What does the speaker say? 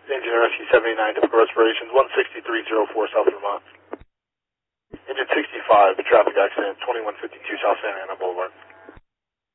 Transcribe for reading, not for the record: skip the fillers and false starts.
Engine Rescue 79, typical respirations, 16304 South Vermont. Engine 65, traffic accident, 2152 South Santa Ana Boulevard.